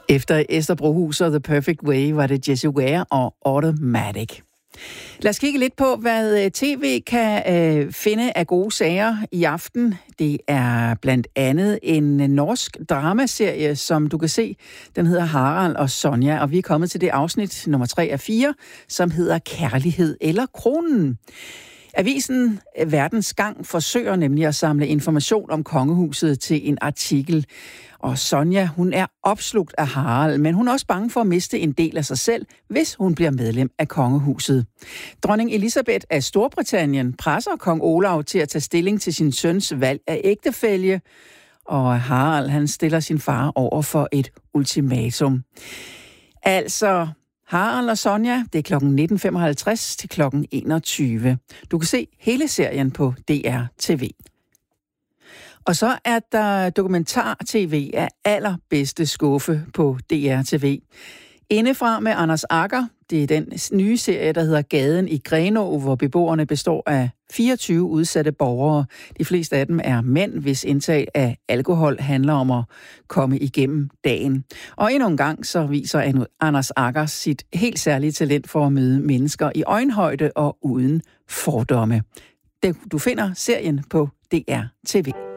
Efter Esther Brohus og The Perfect Way var det Jessie Ware og Automatic. Lad os kigge lidt på, hvad tv kan finde af gode sager i aften. Det er blandt andet en norsk dramaserie, som du kan se. Den hedder Harald og Sonja, og vi er kommet til det afsnit nummer 3 af 4, som hedder Kærlighed eller Kronen. Avisen Verdens Gang forsøger nemlig at samle information om kongehuset til en artikel. Og Sonja, hun er opslugt af Harald, men hun er også bange for at miste en del af sig selv, hvis hun bliver medlem af kongehuset. Dronning Elisabeth af Storbritannien presser kong Olav til at tage stilling til sin søns valg af ægtefælle, og Harald, han stiller sin far over for et ultimatum. Altså, Harald og Sonja, det er klokken 19.55 til klokken 21. Du kan se hele serien på DR TV. Og så er der dokumentar-tv af allerbedste skuffe på DR TV. Indefra med Anders Agger. Det er den nye serie, der hedder Gaden i Grenaa, hvor beboerne består af 24 udsatte borgere. De fleste af dem er mænd, hvis indtag af alkohol handler om at komme igennem dagen. Og endnu en gang så viser Anders Agger sit helt særlige talent for at møde mennesker i øjenhøjde og uden fordomme. Du finder serien på DR TV.